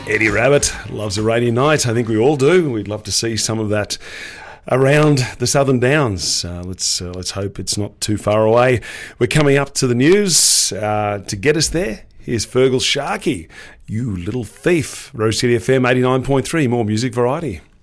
Eddie Rabbit loves a rainy night. I think we all do. We'd love to see some of that around the Southern Downs. Let's hope it's not too far away. We're coming up to the news. To get us there, here's Fergal Sharkey. You little thief. Rose City FM 89.3. More music variety.